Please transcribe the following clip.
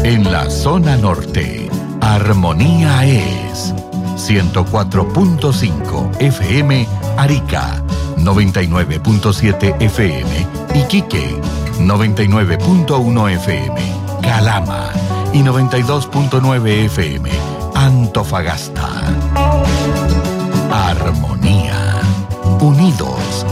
En la zona norte, Armonía es 104.5 FM Arica, 99.7 FM Iquique, 99.1 FM Calama y 92.9 FM Antofagasta. Armonía. Unidos